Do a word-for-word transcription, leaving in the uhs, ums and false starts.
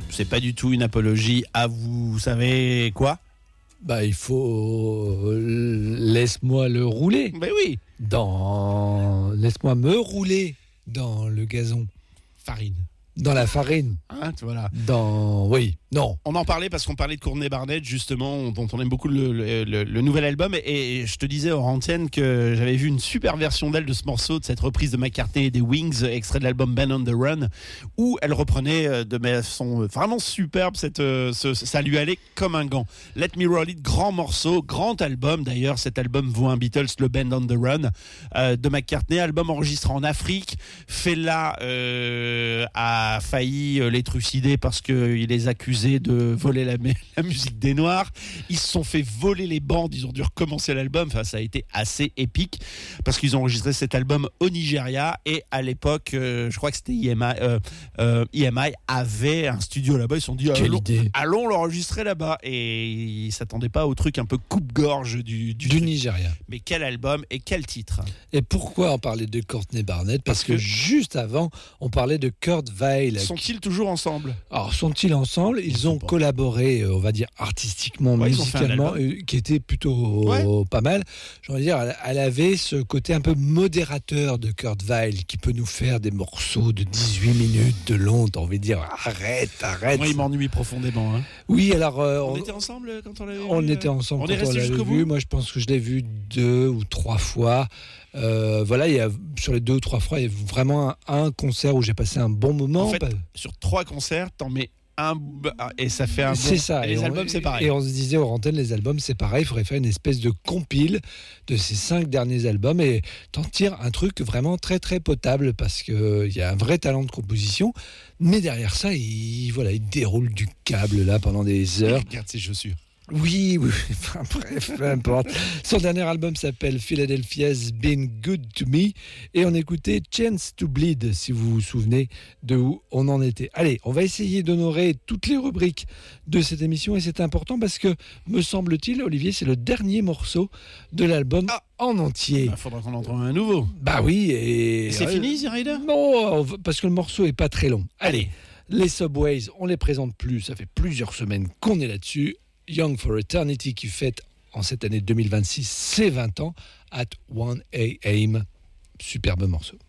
c'est pas du tout une apologie à vous, vous savez quoi? Bah, il faut... Laisse-moi le rouler. Ben oui. Dans... Laisse-moi me rouler dans le gazon. Farine. Dans la farine. Hein, voilà. Dans... Oui, non. On en parlait parce qu'on parlait de Courtney Barnett, justement, dont on aime beaucoup le, le, le, le nouvel album. Et, et je te disais hors antenne que j'avais vu une super version d'elle de ce morceau, de cette reprise de McCartney et des Wings, extrait de l'album Band on the Run, où elle reprenait de façon vraiment superbe. Cette, ce, ça lui allait comme un gant. Let Me Roll It, grand morceau, grand album d'ailleurs. Cet album vaut un Beatles, le Band on the Run euh, de McCartney, album enregistré en Afrique. Fela euh, a failli les trucider parce qu'il les accusait de voler la, la musique des Noirs. Ils se sont fait voler les bandes, ils ont dû recommencer l'album. Enfin, ça a été assez épique parce qu'ils ont enregistré cet album au Nigeria et à l'époque, euh, je crois que c'était I M I, euh, euh, I M I avait un studio là-bas. Ils se sont dit allons, allons l'enregistrer là-bas et ils s'attendaient pas au truc un peu coupe-gorge du, du, du Nigeria. Mais quel album et quel titre! Et pourquoi on parlait de Courtney Barnett? Parce, parce que, que juste avant, on parlait de Kurt Weill. Sont-ils toujours ensemble? Alors, sont-ils ensemble? Ils ont collaboré, on va dire, artistiquement, ouais, musicalement, qui était plutôt ouais. pas mal. J'ai envie de dire, elle avait ce côté un peu modérateur de Kurt Weill, qui peut nous faire des morceaux de dix-huit minutes de long. T'as envie de dire, arrête, arrête. Moi, il m'ennuie profondément. Hein. Oui, alors... Euh, on, on était ensemble quand on l'avait vu? On était ensemble on quand est resté on l'avait vu. Moi, je pense que je l'ai vu deux ou trois fois. Euh, voilà, il y a, sur les deux ou trois fois, il y a vraiment un, un concert où j'ai passé un bon moment. En fait, sur trois concerts, t'en mets un et ça fait un bon... C'est ça. Et les et albums, on, c'est pareil. Et on se disait aux antennes, les albums, c'est pareil. Il faudrait faire une espèce de compile de ces cinq derniers albums et t'en tires un truc vraiment très, très potable parce qu'il y a un vrai talent de composition. Mais derrière ça, il, voilà, il déroule du câble là pendant des heures. Regarde ses chaussures. Oui, oui, enfin bref, peu importe. Son dernier album s'appelle Philadelphia's Been Good to Me et on écoutait Chance to Bleed, si vous vous souvenez de où on en était. Allez, on va essayer d'honorer toutes les rubriques de cette émission et c'est important parce que, me semble-t-il, Olivier, c'est le dernier morceau de l'album ah. en entier. Il bah, faudra qu'on en trouve un nouveau. Bah oui, et... et c'est euh, fini, Ziraïda? Non, parce que le morceau est pas très long. Allez, les Subways, on les présente plus, ça fait plusieurs semaines qu'on est là-dessus. Young for Eternity qui fête en cette année deux mille vingt-six ses vingt ans at one a m. Superbe morceau.